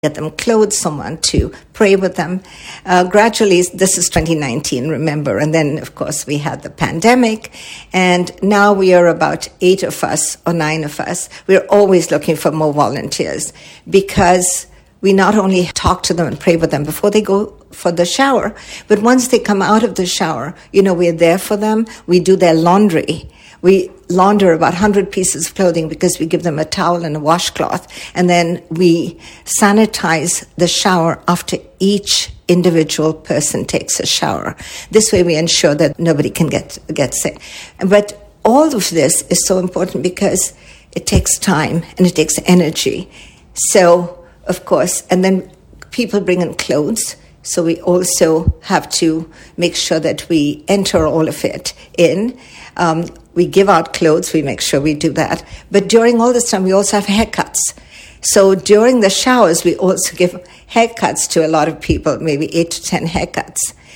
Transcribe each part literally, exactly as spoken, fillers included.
get them clothes, someone to pray with them. Uh, gradually, this is twenty nineteen, remember, and then, of course, we had the pandemic, and now we are about eight of us or nine of us. We're always looking for more volunteers because we not only talk to them and pray with them before they go for the shower, but once they come out of the shower, you know, we're there for them. We do their laundry. We launder about one hundred pieces of clothing because we give them a towel and a washcloth. And then we sanitize the shower after each individual person takes a shower. This way we ensure that nobody can get, get sick. But all of this is so important because it takes time and it takes energy. So, of course, and then people bring in clothes. So we also have to make sure that we enter all of it in. Um, we give out clothes, we make sure we do that. But during all this time, we also have haircuts. So during the showers, we also give haircuts to a lot of people, maybe eight to ten haircuts.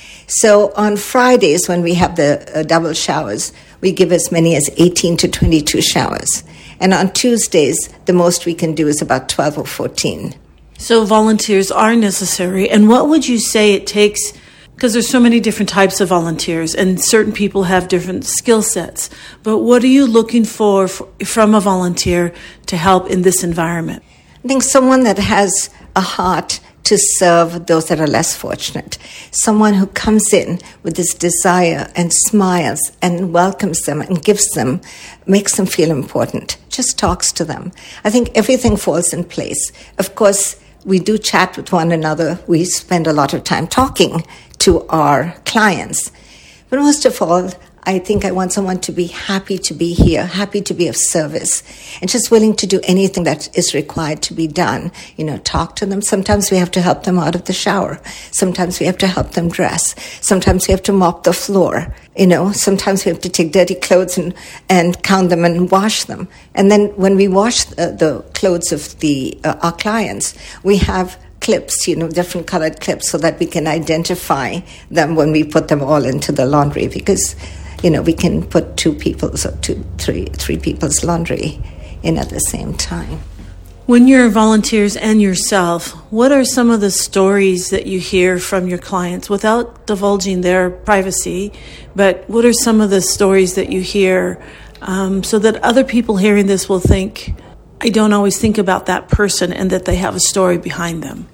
So on Fridays, when we have the uh, double showers, we give as many as eighteen to twenty-two showers. And on Tuesdays, the most we can do is about twelve or fourteen. So volunteers are necessary. And what would you say it takes? Because there's so many different types of volunteers and certain people have different skill sets. But what are you looking for from a volunteer to help in this environment? I think someone that has a heart to serve those that are less fortunate. Someone who comes in with this desire and smiles and welcomes them and gives them, makes them feel important, just talks to them. I think everything falls in place. Of course, we do chat with one another. We spend a lot of time talking to our clients. But most of all, I think I want someone to be happy to be here, happy to be of service, and just willing to do anything that is required to be done. You know, talk to them. Sometimes we have to help them out of the shower. Sometimes we have to help them dress. Sometimes we have to mop the floor. You know, sometimes we have to take dirty clothes and, and count them and wash them. And then when we wash the, the clothes of the uh, our clients, we have clips, you know, different colored clips so that we can identify them when we put them all into the laundry because, you know, we can put two people's or two, three, three people's laundry in at the same time. When you're volunteers and yourself, what are some of the stories that you hear from your clients without divulging their privacy? But what are some of the stories that you hear um, so that other people hearing this will think, I don't always think about that person and that they have a story behind them?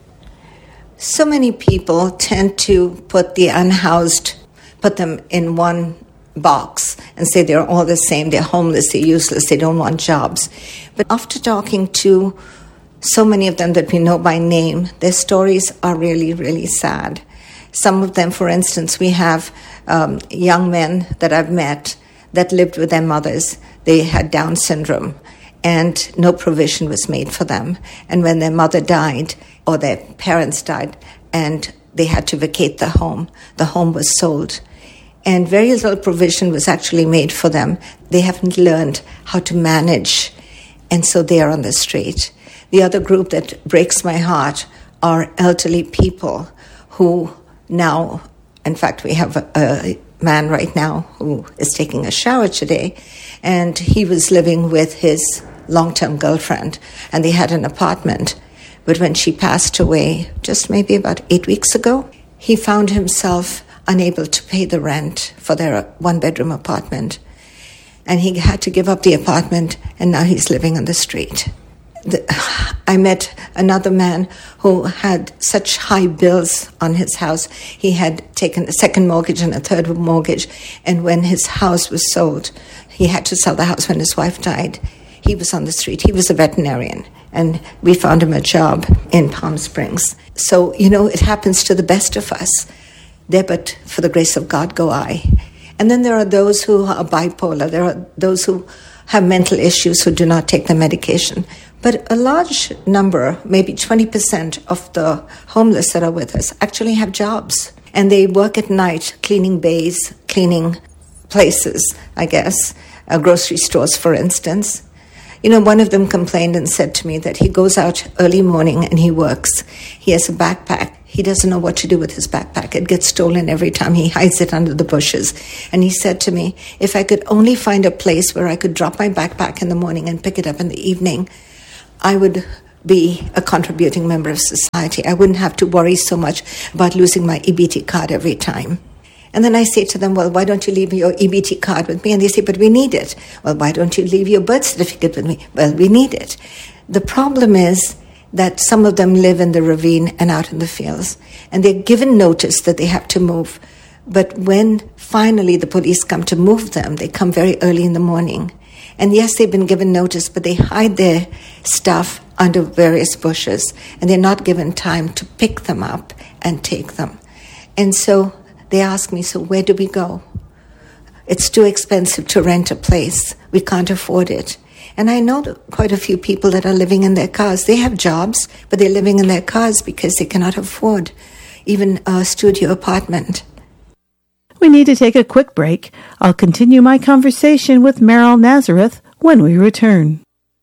So many people tend to put the unhoused, put them in one box and say they're all the same, they're homeless, they're useless, they don't want jobs. But after talking to so many of them that we know by name, their stories are really, really sad. Some of them, for instance, we have um, young men that I've met that lived with their mothers. They had Down syndrome and no provision was made for them. And when their mother died or their parents died and they had to vacate the home, the home was sold. And very little provision was actually made for them. They haven't learned how to manage, and so they are on the street. The other group that breaks my heart are elderly people who now, in fact, we have a, a man right now who is taking a shower today, and he was living with his long-term girlfriend, and they had an apartment. But when she passed away, just maybe about eight weeks ago, he found himself unable to pay the rent for their one-bedroom apartment. And he had to give up the apartment, and now he's living on the street. The, I met another man who had such high bills on his house. He had taken a second mortgage and a third mortgage, and when his house was sold, he had to sell the house when his wife died. He was on the street. He was a veterinarian, and we found him a job in Palm Springs. So, you know, it happens to the best of us. There, but for the grace of God go I. And then there are those who are bipolar. There are those who have mental issues who do not take the medication. But a large number, maybe twenty percent of the homeless that are with us actually have jobs. And they work at night cleaning bays, cleaning places, I guess, uh, grocery stores, for instance. You know, one of them complained and said to me that he goes out early morning and he works. He has a backpack. He doesn't know what to do with his backpack. It gets stolen every time. He hides it under the bushes. And he said to me, if I could only find a place where I could drop my backpack in the morning and pick it up in the evening, I would be a contributing member of society. I wouldn't have to worry so much about losing my E B T card every time. And then I say to them, well, why don't you leave your E B T card with me? And they say, but we need it. Well, why don't you leave your birth certificate with me? Well, we need it. The problem is that some of them live in the ravine and out in the fields, and they're given notice that they have to move. But when finally the police come to move them, they come very early in the morning. And yes, they've been given notice, but they hide their stuff under various bushes, and they're not given time to pick them up and take them. And so they ask me, so where do we go? It's too expensive to rent a place. We can't afford it. And I know quite a few people that are living in their cars. They have jobs, but they're living in their cars because they cannot afford even a studio apartment. We need to take a quick break. I'll continue my conversation with Meryl Nazareth when we return.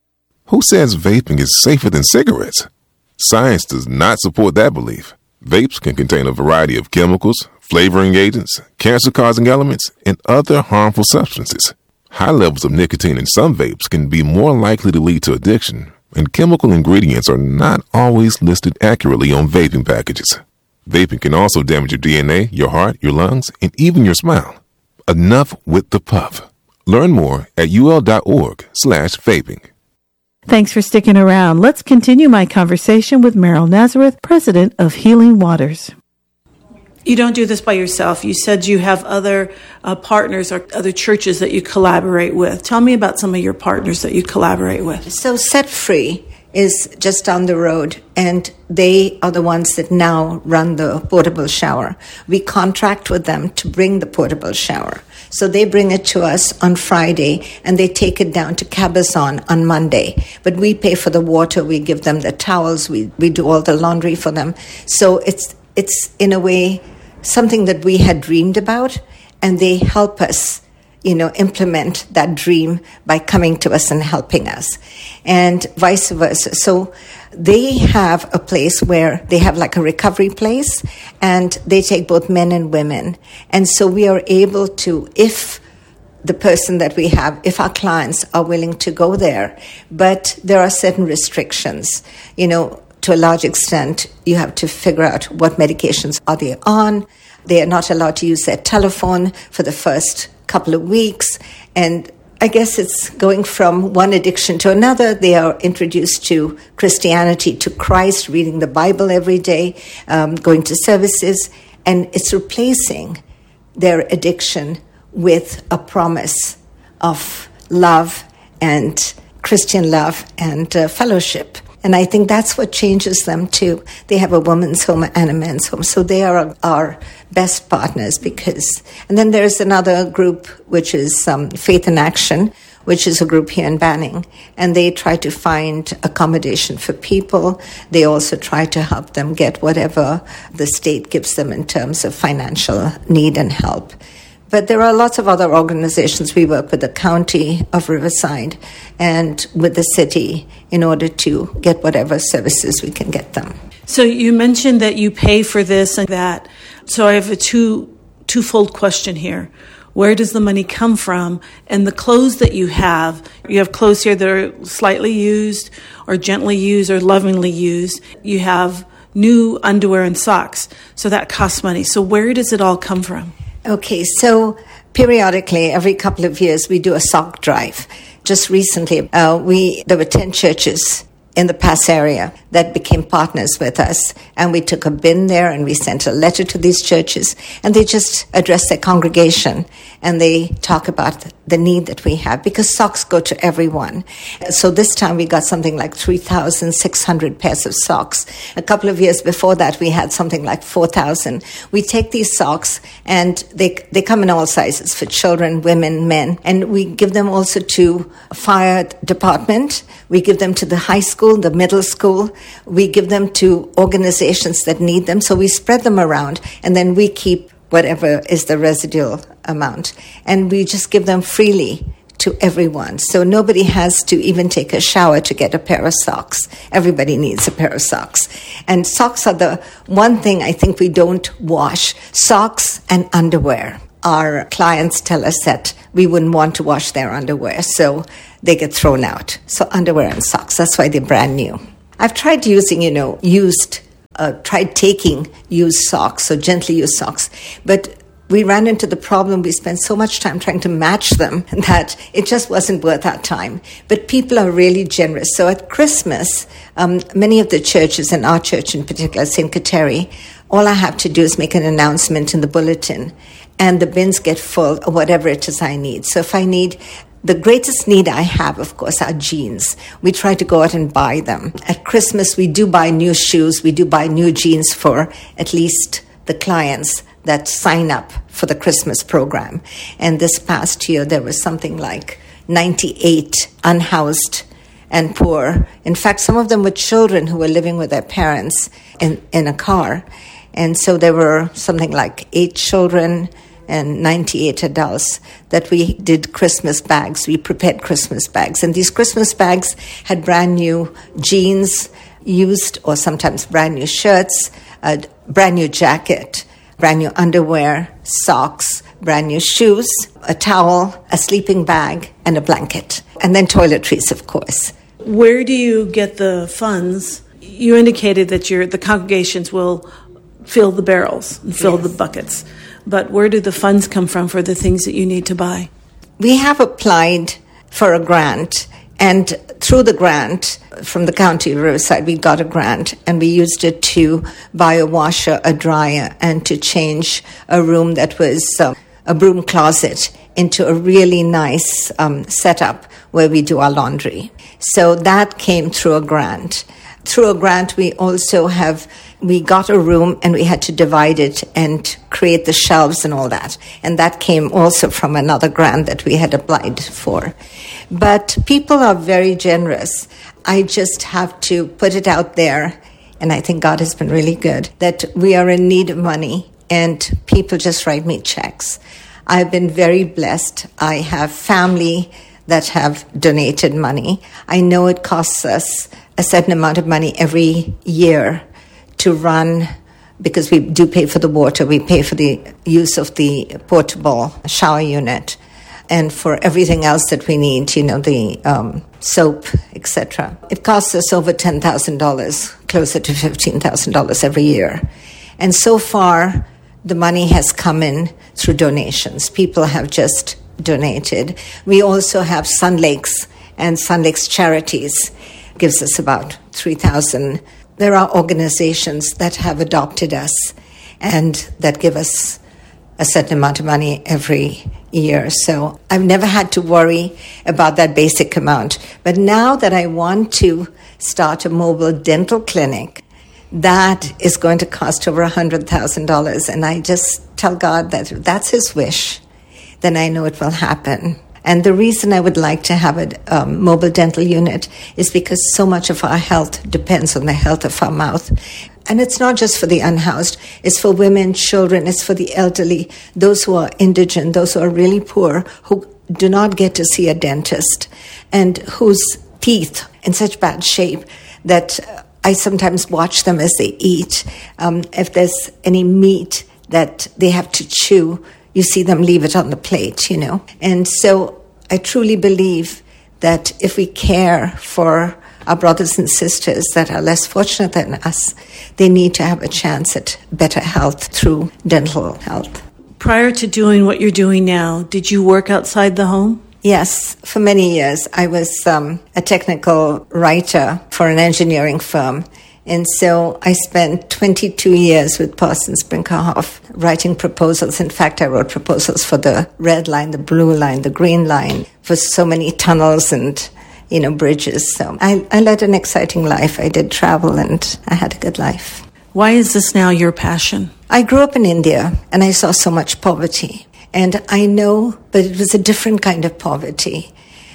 Who says vaping is safer than cigarettes? Science does not support that belief. Vapes can contain a variety of chemicals, flavoring agents, cancer-causing elements, and other harmful substances. High levels of nicotine in some vapes can be more likely to lead to addiction, and chemical ingredients are not always listed accurately on vaping packages. Vaping can also damage your D N A, your heart, your lungs, and even your smile. Enough with the puff. Learn more at ul.org slash vaping. Thanks for sticking around. Let's continue my conversation with Meryl Nazareth, president of Healing Waters. You don't do this by yourself. You said you have other uh, partners or other churches that you collaborate with. Tell me about some of your partners that you collaborate with. So Set Free is just down the road, and they are the ones that now run the portable shower. We contract with them to bring the portable shower. So they bring it to us on Friday, and they take it down to Cabazon on Monday. But we pay for the water, we give them the towels, we, we do all the laundry for them. So it's it's in a way something that we had dreamed about, and they help us, you know, implement that dream by coming to us and helping us, and vice versa. So they have a place where they have like a recovery place, and they take both men and women. And so we are able to, if the person that we have, if our clients are willing to go there, but there are certain restrictions, you know, to a large extent, you have to figure out what medications are they on. They are not allowed to use their telephone for the first couple of weeks. And I guess it's going from one addiction to another. They are introduced to Christianity, to Christ, reading the Bible every day, um, going to services. And it's replacing their addiction with a promise of love and Christian love and uh, fellowship. And I think that's what changes them too. They have a woman's home and a men's home. So they are our best partners because, and then there's another group, which is um, Faith in Action, which is a group here in Banning. And they try to find accommodation for people. They also try to help them get whatever the state gives them in terms of financial need and help. But there are lots of other organizations. We work with the county of Riverside and with the city in order to get whatever services we can get them. So you mentioned that you pay for this and that. So I have a two twofold question here. Where does the money come from? And the clothes that you have, you have clothes here that are slightly used or gently used or lovingly used. You have new underwear and socks. So that costs money. So where does it all come from? Okay, so periodically, every couple of years, we do a sock drive. Just recently, uh, we there were ten churches in the Pass area that became partners with us. And we took a bin there and we sent a letter to these churches. And they just address their congregation and they talk about the need that we have, because socks go to everyone. So this time we got something like three thousand six hundred pairs of socks. A couple of years before that, we had something like four thousand. We take these socks and they they come in all sizes for children, women, men. And we give them also to fire department. We give them to the high school, the middle school. We give them to organizations that need them. So we spread them around and then we keep whatever is the residual amount. And we just give them freely to everyone. So nobody has to even take a shower to get a pair of socks. Everybody needs a pair of socks. And socks are the one thing I think we don't wash. Socks and underwear. Our clients tell us that we wouldn't want to wash their underwear, so they get thrown out. So underwear and socks, that's why they're brand new. I've tried using, you know, used, uh, tried taking used socks, so gently used socks, but we ran into the problem. We spent so much time trying to match them that it just wasn't worth our time. But people are really generous. So at Christmas, um, many of the churches, and our church in particular, Saint Kateri, all I have to do is make an announcement in the bulletin, and the bins get full of whatever it is I need. So if I need, the greatest need I have, of course, are jeans. We try to go out and buy them. At Christmas, we do buy new shoes. We do buy new jeans for at least the clients that sign up for the Christmas program. And this past year, there was something like ninety-eight unhoused and poor. In fact, some of them were children who were living with their parents in, in a car. And so there were something like eight children and ninety-eight adults that we did Christmas bags. We prepared Christmas bags. And these Christmas bags had brand new jeans, used or sometimes brand new shirts, a brand new jacket, brand new underwear, socks, brand new shoes, a towel, a sleeping bag, and a blanket. And then toiletries, of course. Where do you get the funds? You indicated that your the congregations will fill the barrels and fill yes. the buckets. But where do the funds come from for the things that you need to buy? We have applied for a grant, and through the grant from the county of Riverside, we got a grant, and we used it to buy a washer, a dryer, and to change a room that was uh, a broom closet into a really nice um, setup where we do our laundry. So that came through a grant. Through a grant, we also have, we got a room and we had to divide it and create the shelves and all that. And that came also from another grant that we had applied for. But people are very generous. I just have to put it out there, and I think God has been really good, that we are in need of money and people just write me checks. I've been very blessed. I have family that have donated money. I know it costs us a certain amount of money every year to run, because we do pay for the water, we pay for the use of the portable shower unit, and for everything else that we need, you know, the um, soap, et cetera. It costs us over ten thousand dollars, closer to fifteen thousand dollars every year. And so far, the money has come in through donations. People have just donated. We also have Sun Lakes, and Sun Lakes Charities gives us about three thousand dollars. There are organizations that have adopted us and that give us a certain amount of money every year. So I've never had to worry about that basic amount. But now that I want to start a mobile dental clinic, that is going to cost over one hundred thousand dollars. And I just tell God that if that's his wish, then I know it will happen. And the reason I would like to have a um, mobile dental unit is because so much of our health depends on the health of our mouth. And it's not just for the unhoused. It's for women, children. It's for the elderly, those who are indigent, those who are really poor, who do not get to see a dentist, and whose teeth are in such bad shape that I sometimes watch them as they eat. Um, if there's any meat that they have to chew, you see them leave it on the plate, you know. And so I truly believe that if we care for our brothers and sisters that are less fortunate than us, they need to have a chance at better health through dental health. Prior to doing what you're doing now, did you work outside the home? Yes, for many years. I was um, a technical writer for an engineering firm. And so I spent twenty-two years with Parsons Brinckerhoff writing proposals. In fact, I wrote proposals for the red line, the blue line, the green line, for so many tunnels and, you know, bridges. So I, I led an exciting life. I did travel and I had a good life. Why is this now your passion? I grew up in India and I saw so much poverty. And I know, but it was a different kind of poverty.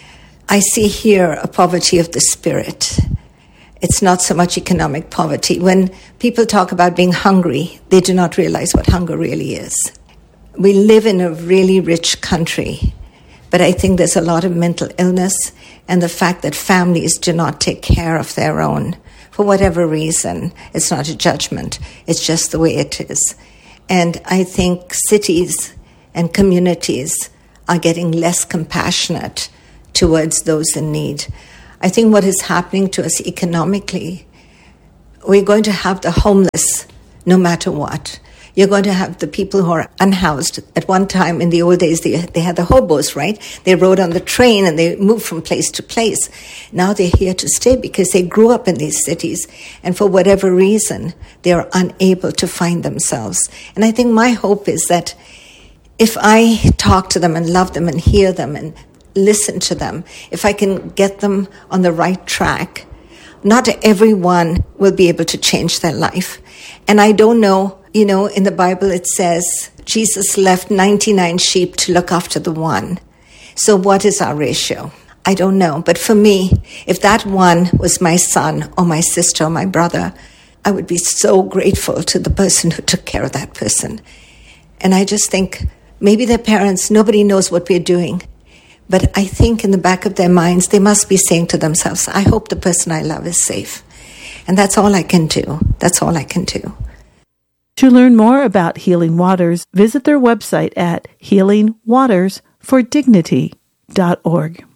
I see here a poverty of the spirit. It's not so much economic poverty. When people talk about being hungry, they do not realize what hunger really is. We live in a really rich country, but I think there's a lot of mental illness and the fact that families do not take care of their own for whatever reason. It's not a judgment. It's just the way it is. And I think cities and communities are getting less compassionate towards those in need. I think what is happening to us economically we're going to have the homeless no matter what. You're going to have the people who are unhoused. At one time, in the old days, they, they had the hobos, right? They rode on the train and they moved from place to place. Now they're here to stay because they grew up in these cities. And for whatever reason, they're unable to find themselves. And I think my hope is that if I talk to them and love them and hear them and listen to them, if I can get them on the right track, not everyone will be able to change their life. And I don't know, you know, in the Bible it says Jesus left ninety-nine sheep to look after the one. So what is our ratio? I don't know. But for me, if that one was my son or my sister or my brother, I would be so grateful to the person who took care of that person. And I just think maybe their parents, nobody knows what we're doing. But I think in the back of their minds, they must be saying to themselves, I hope the person I love is safe. And that's all I can do. That's all I can do. To learn more about Healing Waters, visit their website at healing waters for dignity dot org.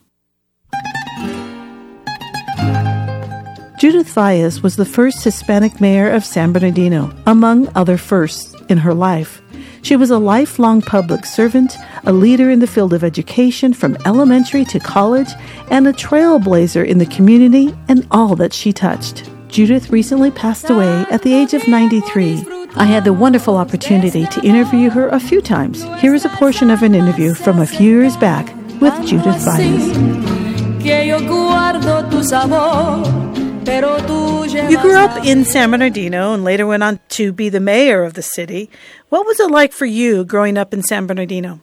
Judith Valles was the first Hispanic mayor of San Bernardino, among other firsts in her life. She was a lifelong public servant, a leader in the field of education from elementary to college, and a trailblazer in the community and all that she touched. Judith recently passed away at the age of ninety-three. I had the wonderful opportunity to interview her a few times. Here is a portion of an interview from a few years back with Judith Valles. You grew up in San Bernardino and later went on to be the mayor of the city. What was it like for you growing up in San Bernardino?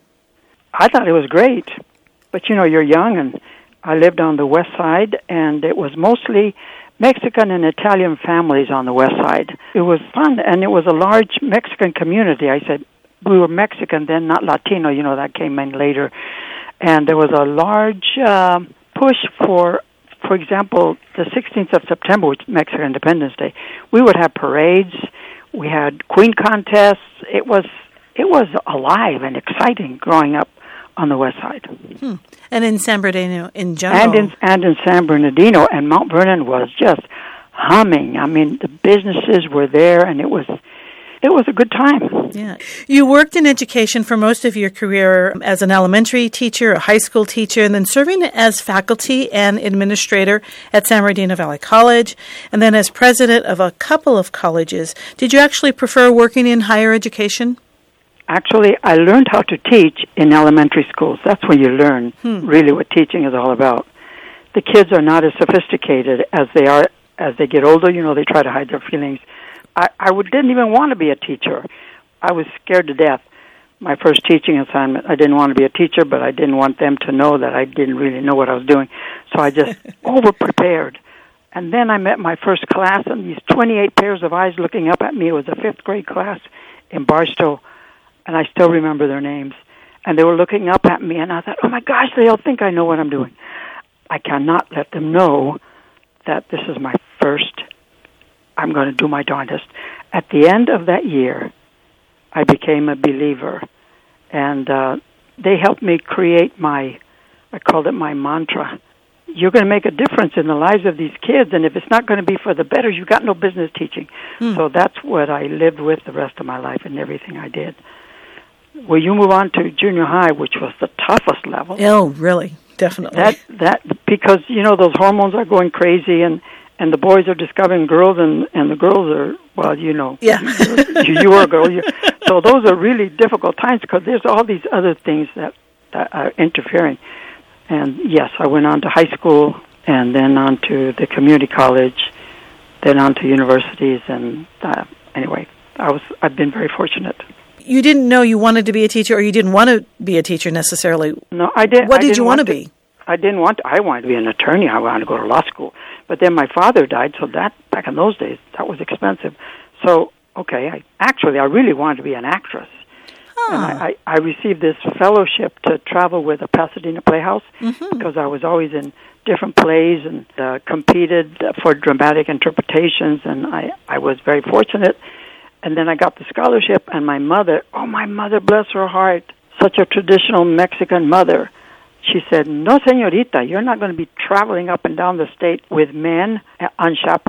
I thought it was great. But, you know, you're young, and I lived on the west side, and it was mostly Mexican and Italian families on the west side. It was fun, and it was a large Mexican community. I said we were Mexican then, not Latino. You know, that came in later. And there was a large uh, push for, for example, the sixteenth of September, which is Mexican Independence Day. We would have parades. We had queen contests. It was it was alive and exciting growing up on the west side. Hmm. And in San Bernardino in general. And in, and in San Bernardino. And Mount Vernon was just humming. I mean, the businesses were there, and it was it was a good time. Yeah. You worked in education for most of your career as an elementary teacher, a high school teacher, and then serving as faculty and administrator at San Bernardino Valley College, and then as president of a couple of colleges. Did you actually prefer working in higher education? Actually, I learned how to teach in elementary schools. That's when you learn hmm. really what teaching is all about. The kids are not as sophisticated as they are as they get older. You know, they try to hide their feelings. I, I would, didn't even want to be a teacher. I was scared to death. My first teaching assignment, I didn't want to be a teacher, but I didn't want them to know that I didn't really know what I was doing. So I just over-prepared. And then I met my first class, and these twenty-eight pairs of eyes looking up at me. It was a fifth grade class in Barstow. And I still remember their names. And they were looking up at me, and I thought, oh, my gosh, they'll think I know what I'm doing. I cannot let them know that this is my first, I'm going to do my darndest. At the end of that year, I became a believer. And uh, they helped me create my, I called it my mantra. You're going to make a difference in the lives of these kids, and if it's not going to be for the better, you've got no business teaching. Hmm. So that's what I lived with the rest of my life in everything I did. Well, you move on to junior high, which was the toughest level. Oh, really? Definitely. That that because you know those hormones are going crazy, and, and the boys are discovering girls, and, and the girls are well, you know, yeah, you, you are a girl. You, so those are really difficult times because there's all these other things that, that are interfering. And yes, I went on to high school, and then on to the community college, then on to universities, and uh, anyway, I was I've been very fortunate. You didn't know you wanted to be a teacher, or you didn't want to be a teacher necessarily. No, I did. What I did you want, want to be? I didn't want to. I wanted to be an attorney. I wanted to go to law school. But then my father died, so that, back in those days, that was expensive. So, okay, I, actually, I really wanted to be an actress. Huh. And I, I, I received this fellowship to travel with the Pasadena Playhouse mm-hmm. because I was always in different plays and uh, competed for dramatic interpretations, and I, I was very fortunate. And then I got the scholarship, and my mother, oh, my mother, bless her heart, such a traditional Mexican mother. She said, no, señorita, you're not going to be traveling up and down the state with men unchaperoned.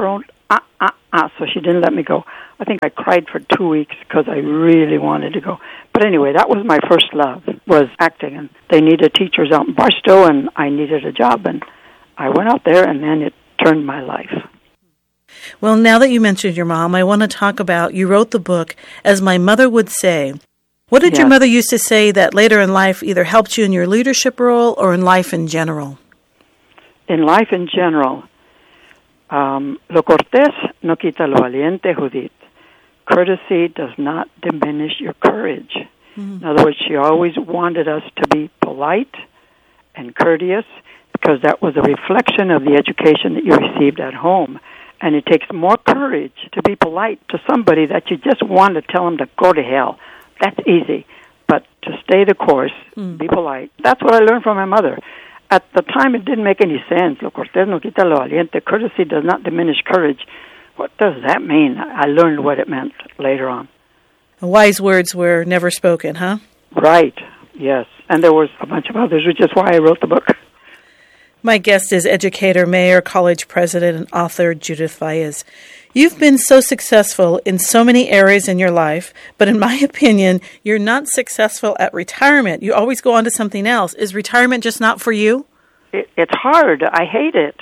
uh, uh, uh, so she didn't let me go. I think I cried for two weeks because I really wanted to go. But anyway, that was my first love, was acting. And they needed teachers out in Barstow, and I needed a job. And I went out there, and then it turned my life. Well, now that you mentioned your mom, I want to talk about, you wrote the book, As My Mother Would Say. What did Yes. your mother used to say that later in life either helped you in your leadership role or in life in general? In life in general, um, lo cortés no quita lo valiente, Judith. Courtesy does not diminish your courage. Mm-hmm. In other words, she always wanted us to be polite and courteous because that was a reflection of the education that you received at home. And it takes more courage to be polite to somebody that you just want to tell them to go to hell. That's easy. But to stay the course, mm. be polite. That's what I learned from my mother. At the time, it didn't make any sense. Lo cortés no quita lo valiente. Courtesy does not diminish courage. What does that mean? I learned what it meant later on. Wise words were never spoken, huh? Right, yes. And there was a bunch of others, which is why I wrote the book. My guest is educator, mayor, college president, and author Judith Valles. You've been so successful in so many areas in your life, but in my opinion, you're not successful at retirement. You always go on to something else. Is retirement just not for you? It, it's hard. I hate it.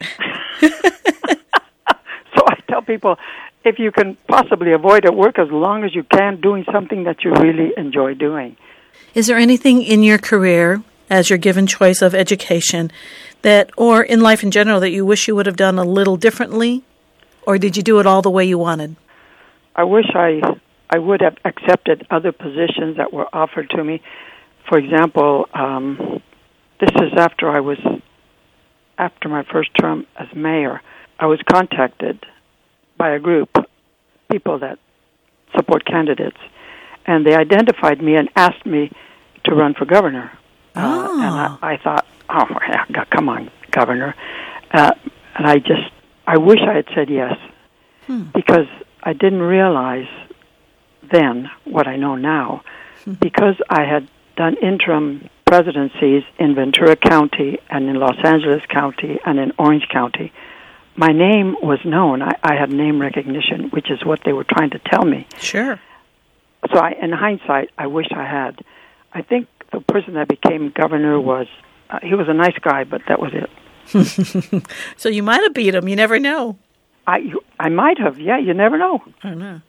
So I tell people, if you can possibly avoid it, work as long as you can doing something that you really enjoy doing. Is there anything in your career, as your given choice of education, that, or in life in general, that you wish you would have done a little differently? Or did you do it all the way you wanted? I wish I I would have accepted other positions that were offered to me. For example, um, this is after I was, after my first term as mayor, I was contacted by a group, people that support candidates, and they identified me and asked me to run for governor. Oh. Uh, and I, I thought, oh, come on, governor. Uh, and I just, I wish I had said yes, hmm. because I didn't realize then what I know now, hmm. because I had done interim presidencies in Ventura County and in Los Angeles County and in Orange County. My name was known. I, I had name recognition, which is what they were trying to tell me. Sure. So I, in hindsight, I wish I had. I think the person that became governor was, uh, he was a nice guy, but that was it. So you might have beat him. You never know. I, I might have. Yeah, you never know. I don't know.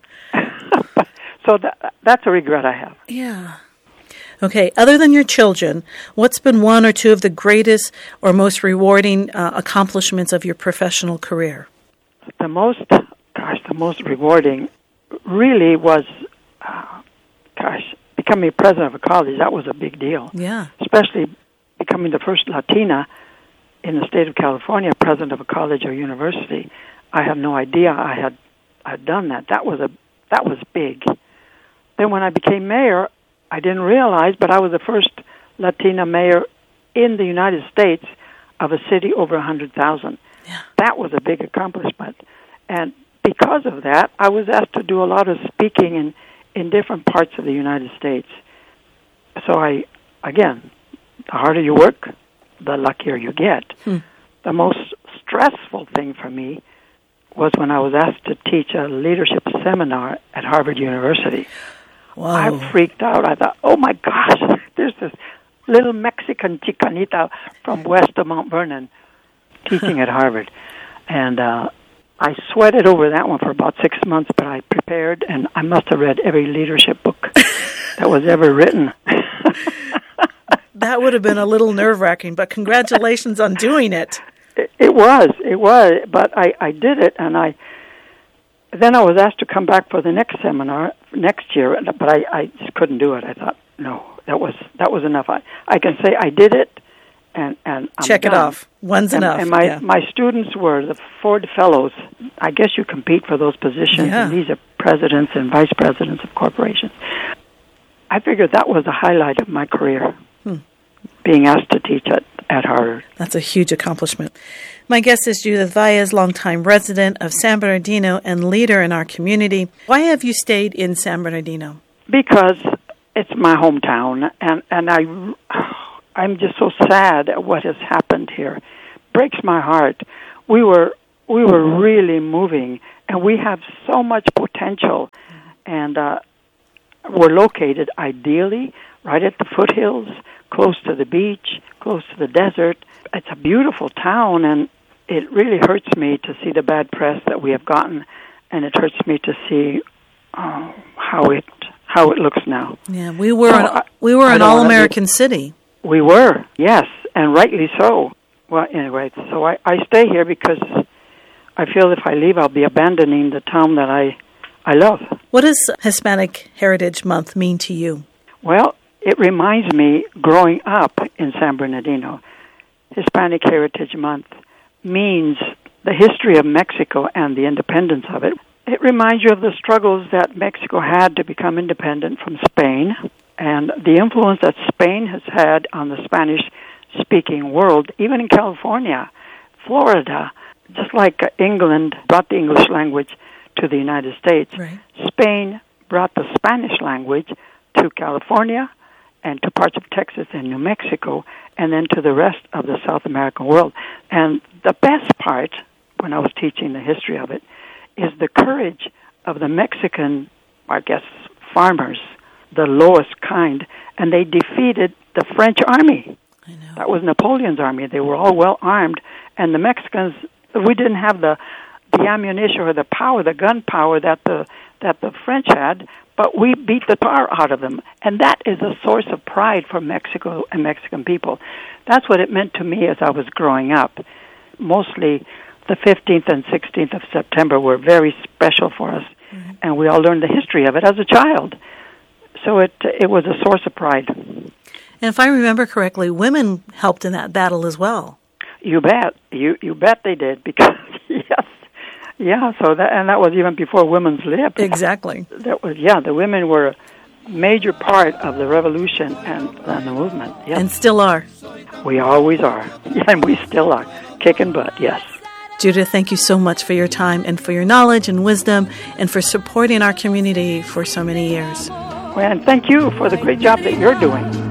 So that, that's a regret I have. Yeah. Okay, other than your children, what's been one or two of the greatest or most rewarding uh, accomplishments of your professional career? The most, gosh, the most rewarding really was, uh, gosh, becoming president of a college. That was a big deal. Yeah. Especially becoming the first Latina in the state of California, president of a college or university. I had no idea I had I had done that. That was a that was big. Then when I became mayor, I didn't realize, but I was the first Latina mayor in the United States of a city over one hundred thousand. Yeah. That was a big accomplishment. And because of that, I was asked to do a lot of speaking in, in different parts of the United States. So I, again, the harder you work, the luckier you get. Hmm. The most stressful thing for me was when I was asked to teach a leadership seminar at Harvard University. Wow. I freaked out. I thought, oh my gosh, there's this little Mexican chicanita from west of Mount Vernon teaching at Harvard. And uh, I sweated over that one for about six months, but I prepared, and I must have read every leadership book that was ever written. That would have been a little nerve-wracking, but congratulations on doing it. It, it was, it was, but I, I did it, and I then I was asked to come back for the next seminar next year, but I, I just couldn't do it. I thought, no, that was that was enough. I, I can say I did it, and, and I'm check done. it off. One's and, enough. And my, yeah. my students were the Ford Fellows. I guess you compete for those positions, yeah. and these are presidents and vice presidents of corporations. I figured that was the highlight of my career, hmm. being asked to teach at, at Harvard. That's a huge accomplishment. My guest is Judith Valles, longtime resident of San Bernardino and leader in our community. Why have you stayed in San Bernardino? Because it's my hometown, and, and I, I'm just so sad at what has happened here. Breaks my heart. We were we were really moving, and we have so much potential, and uh, we're located ideally right at the foothills, close to the beach, close to the desert. It's a beautiful town, and it really hurts me to see the bad press that we have gotten, and it hurts me to see uh, how it how it looks now. Yeah, we were So an, I- we were I an don't wanna all-American be- city. We were, yes, and rightly so. Well, anyway, so I, I stay here because I feel if I leave, I'll be abandoning the town that I I love. What does Hispanic Heritage Month mean to you? Well, it reminds me growing up in San Bernardino. Hispanic Heritage Month means the history of Mexico and the independence of it. It reminds you of the struggles that Mexico had to become independent from Spain and the influence that Spain has had on the Spanish-speaking world, even in California, Florida. Just like uh, England brought the English language to the United States, Right. Spain brought the Spanish language to California and to parts of Texas and New Mexico, and then to the rest of the South American world. And the best part, when I was teaching the history of it, is the courage of the Mexican, I guess, farmers, the lowest kind, and they defeated the French army. I know. That was Napoleon's army. They were all well armed, and the Mexicans, we didn't have the the ammunition or the power, the gun power that the that the French had, but we beat the tar out of them, and that is a source of pride for Mexico and Mexican people. That's what it meant to me as I was growing up. Mostly, the fifteenth and sixteenth of September were very special for us, mm-hmm. and we all learned the history of it as a child. So it it was a source of pride. And if I remember correctly, women helped in that battle as well. You bet. You you bet they did, because yes. Yeah, so that and that was even before women's lib. Exactly. That was yeah, the women were a major part of the revolution and, and the movement. Yes. And still are. We always are. Yeah, and we still are. Kicking butt, yes. Judith, thank you so much for your time and for your knowledge and wisdom and for supporting our community for so many years. Well, and thank you for the great job that you're doing.